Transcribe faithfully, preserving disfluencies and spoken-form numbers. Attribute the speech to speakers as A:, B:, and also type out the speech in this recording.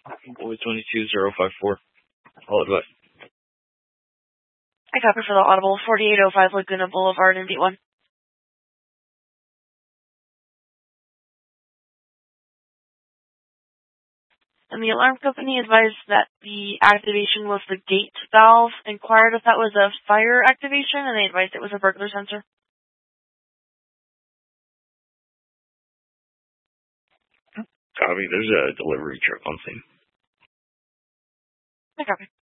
A: Boy twenty-two zero five four. All advice.
B: I copy for the audible, forty-eight oh five Laguna Boulevard in B one. And the alarm company advised that the activation was the gate valve, inquired if that was a fire activation, and they advised it was a burglar sensor.
A: Copy, there's a delivery truck on scene.
B: I copy.